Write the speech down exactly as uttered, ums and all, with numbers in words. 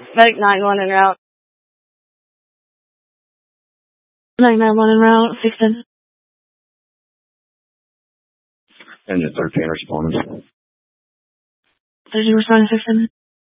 Medic nine one en route. nine nine one en route, six ten. Engine thirteen responding. thirteen responding, six ten.